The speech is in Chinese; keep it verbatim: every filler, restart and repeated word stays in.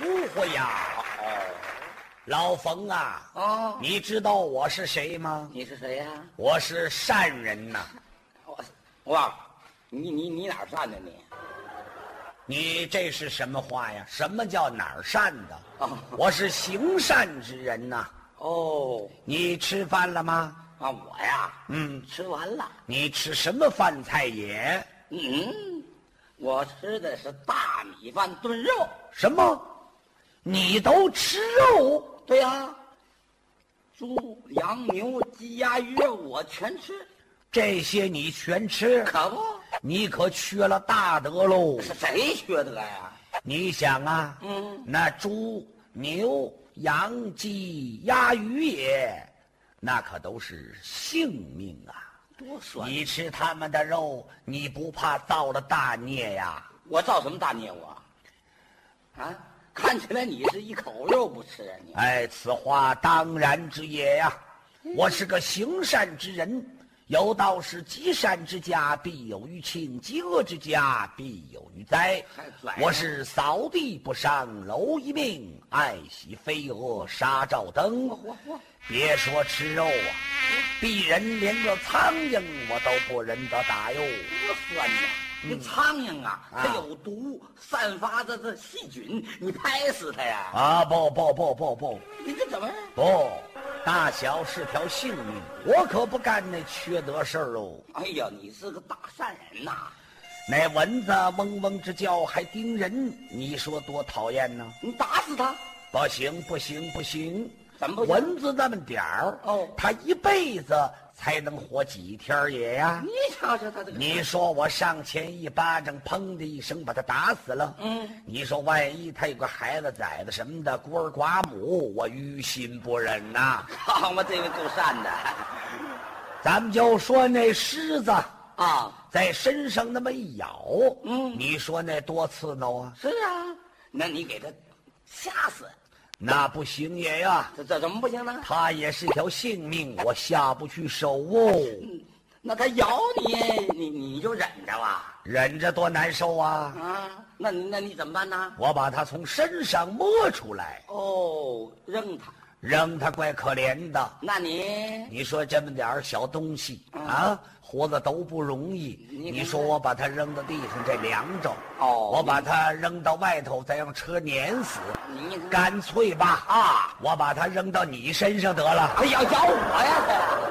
呼呼呀！ 哦， 老冯啊， 哦， 你知道我是谁吗？ 你是谁呀、 我是善人呐。 我哇，你你你哪儿善的你？ 你这是什么话呀？什么叫哪儿善的？ 哦我是行善之人呐。 哦你吃饭了吗？ 啊，我呀， 嗯， 吃完了。 你吃什么饭菜也？ 嗯，我吃的是大米饭炖肉。 什么？你都吃肉？ 对呀、猪、羊、牛、鸡、鸭、鱼肉我全吃， 这些你全吃？ 可不？ 你可缺了大德喽！ 是谁缺德呀？ 你想啊， 嗯， 那猪、牛、羊、鸡、鸭、鱼也，那可都是性命啊！ 多酸！ 你吃他们的肉，你不怕造了大孽呀？ 我造什么大孽我？啊，看起来你是一口肉不吃啊你。 哎，此话当然之也呀！我是个行善之人，有道是积善之家必有余庆，积恶之家必有余灾还宰。 我是扫地不伤蝼蚁命，爱惜飞蛾杀照灯。 嚯嚯！ 别说吃肉啊，鄙人连个苍蝇我都不忍得打哟。 多酸呐！那苍蝇啊， 啊它有毒，散发的这细菌，你拍死它呀！ 啊，不不不不不你这怎么？ 不，大小是条性命，我可不干那缺德事儿哦。 哎呀，你是个大善人呐！ 那蚊子嗡嗡直叫还叮人，你说多讨厌呢？ 你打死它， 不行不行不行， 怎么不行？ 蚊子那么点儿哦它一辈子才能活几天也呀？ 你瞧瞧他这个， 你说我上前一巴掌，砰的一声把他打死了。 嗯， 你说万一他有个孩子崽子什么的，孤儿寡母，我于心不忍呐。 好嘛，这位够善的咱们就说那狮子啊！ 在身上那么一咬， 嗯你说那多刺挠啊？ 是啊，那你给他吓死， 那不行也呀， 这这怎么不行呢？ 他也是条性命，我下不去手哦。 那他咬你，你你就忍着吧。 忍着多难受啊！ 啊，那你那你怎么办呢？ 我把他从身上摸出来， 哦，扔他。 扔他怪可怜的。 那你你说这么点儿小东西啊，活得都不容易。 你你说我把它扔到地上，这凉着。 哦我把它扔到外头，再让车碾死。 你干脆吧， 啊！ 我把它扔到你身上得了。 哎呀，咬我呀！